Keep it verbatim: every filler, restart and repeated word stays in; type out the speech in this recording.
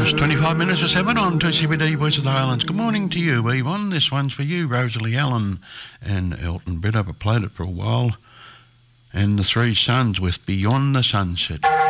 twenty-five minutes to seven on two C B D Voice of the Highlands. Good morning to you, Yvonne. This one's for you, Rosalie Allen and Elton Bidder. I've played it for a while. And the Three Sons with Beyond the Sunset.